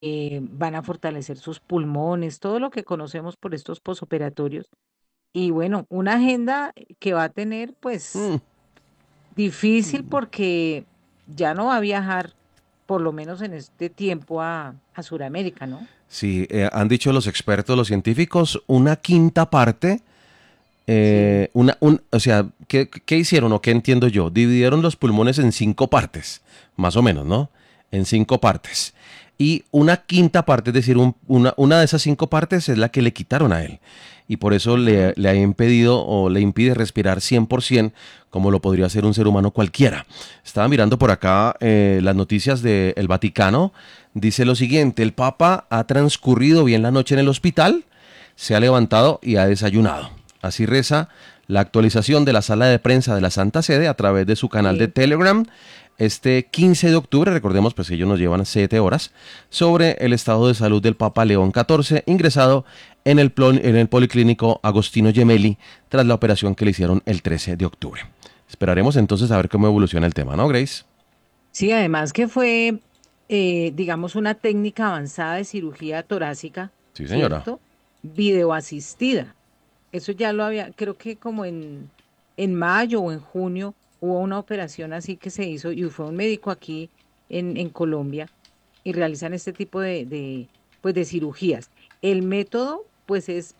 van a fortalecer sus pulmones, todo lo que conocemos por estos posoperatorios. Y bueno, una agenda que va a tener pues Mm, difícil porque ya no va a viajar, por lo menos en este tiempo, a Sudamérica, ¿no? sí, han dicho los expertos, los científicos, una quinta parte. Sí, O sea, ¿qué hicieron o qué entiendo yo? Dividieron los pulmones en cinco partes, más o menos, ¿no? En cinco partes. Y una quinta parte, es decir, una de esas cinco partes es la que le quitaron a él. Y por eso ajá. le ha impedido o le impide respirar 100% como lo podría hacer un ser humano cualquiera. Estaba mirando por acá las noticias del Vaticano. Dice lo siguiente, el Papa ha transcurrido bien la noche en el hospital, se ha levantado y ha desayunado. Así reza la actualización de la sala de prensa de la Santa Sede a través de su canal de Sí. Telegram este 15 de octubre, recordemos pues que ellos nos llevan 7 horas, sobre el estado de salud del Papa León XIV, ingresado en el Policlínico Agostino Gemelli tras la operación que le hicieron el 13 de octubre. Esperaremos entonces a ver cómo evoluciona el tema, ¿no, Grace? Sí, además que fue, digamos, una técnica avanzada de cirugía torácica, Sí, señora. ¿cierto? Videoasistida. Eso ya lo había, creo que como en mayo o en junio hubo una operación así que se hizo y fue un médico aquí en Colombia y realizan este tipo pues de cirugías. El método, pues es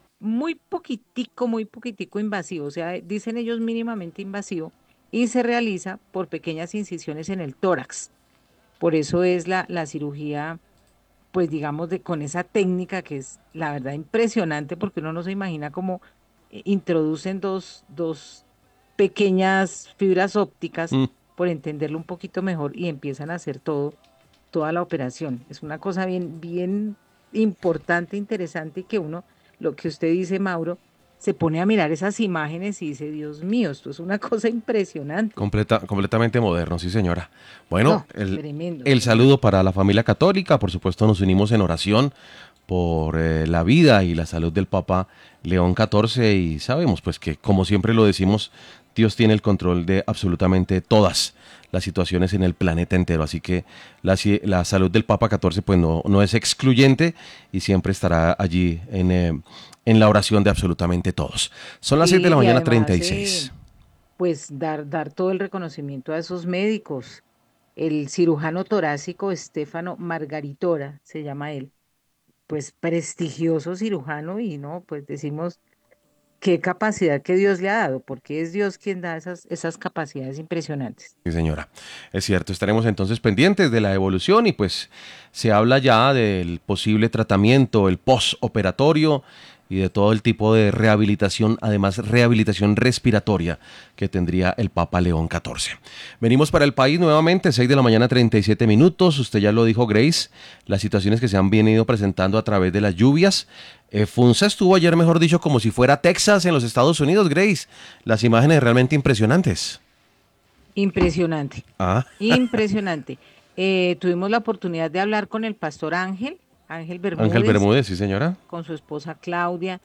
muy poquitico invasivo, o sea, dicen ellos mínimamente invasivo y se realiza por pequeñas incisiones en el tórax. Por eso es la cirugía, pues digamos, con esa técnica que es la verdad impresionante porque uno no se imagina cómo introducen dos pequeñas fibras ópticas, Mm. por entenderlo un poquito mejor, y empiezan a hacer toda la operación. Es una cosa bien importante, interesante, y que uno, lo que usted dice, Mauro, se pone a mirar esas imágenes y dice, Dios mío, esto es una cosa impresionante. Completamente moderno, sí señora. Bueno, No, tremendo, el tremendo. saludo para la familia católica, por supuesto nos unimos en oración por la vida y la salud del Papa León XIV y sabemos pues que como siempre lo decimos, Dios tiene el control de absolutamente todas las situaciones en el planeta entero, así que la salud del Papa XIV pues no es excluyente y siempre estará allí en la oración de absolutamente todos. Son las 6 de Sí, la y mañana además, 36. pues dar todo el reconocimiento a esos médicos. El cirujano torácico Estefano Margaritora, se llama él, pues prestigioso cirujano y no, pues decimos qué capacidad que Dios le ha dado, porque es Dios quien da esas capacidades impresionantes. Sí, señora. Es cierto, estaremos entonces pendientes de la evolución y pues se habla ya del posible tratamiento, el postoperatorio y de todo el tipo de rehabilitación, además rehabilitación respiratoria que tendría el Papa León XIV. Venimos para el país nuevamente, 6 de la mañana 37 minutos, usted ya lo dijo Grace, las situaciones que se han venido presentando a través de las lluvias. Funza estuvo ayer, mejor dicho, como si fuera Texas en los Estados Unidos, Grace. Las imágenes realmente impresionantes. Impresionante, Ah. impresionante. Tuvimos la oportunidad de hablar con el pastor Ángel Ángel Bermúdez, Bermúdez, sí señora. con su esposa Claudia,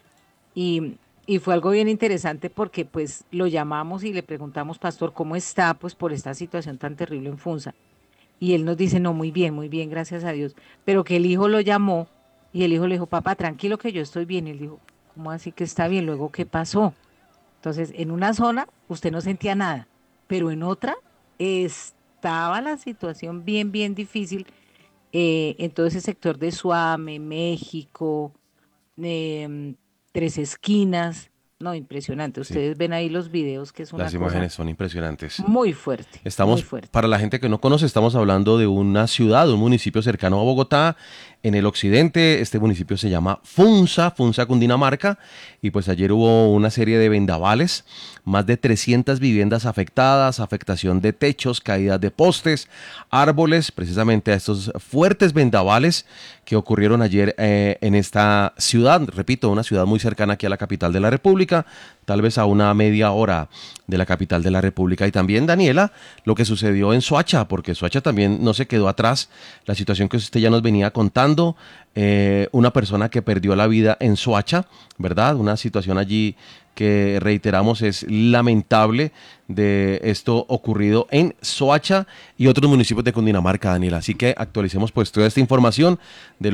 y fue algo bien interesante porque pues lo llamamos y le preguntamos, pastor, ¿cómo está? Pues por esta situación tan terrible en Funza. Y él nos dice, no, muy bien, gracias a Dios. Pero que el hijo lo llamó y el hijo le dijo, papá, tranquilo que yo estoy bien. Y él dijo, ¿cómo así que está bien? Luego, ¿qué pasó? Entonces, en una zona usted no sentía nada, pero en otra estaba la situación bien difícil en todo ese sector de Suame, México, em, Tres Esquinas. No, impresionante. Sí, Ustedes ven ahí los videos que es una las cosa imágenes son impresionantes. muy fuerte, muy Estamos, fuerte. para la gente que no conoce, estamos hablando de una ciudad, un municipio cercano a Bogotá, en el occidente. Este municipio se llama Funza, Funza, Cundinamarca. Y pues ayer hubo una serie de vendavales, más de 300 viviendas afectadas, afectación de techos, caídas de postes, árboles, precisamente a estos fuertes vendavales que ocurrieron ayer en esta ciudad, repito, una ciudad muy cercana aquí a la capital de la República. República, tal vez a una media hora de la capital de la República. Y también, Daniela, lo que sucedió en Soacha, porque Soacha también no se quedó atrás, la situación que usted ya nos venía contando, una persona que perdió la vida en Soacha, ¿verdad? Una situación allí que reiteramos es lamentable, de esto ocurrido en Soacha y otros municipios de Cundinamarca, Daniela. Así que actualicemos pues toda esta información de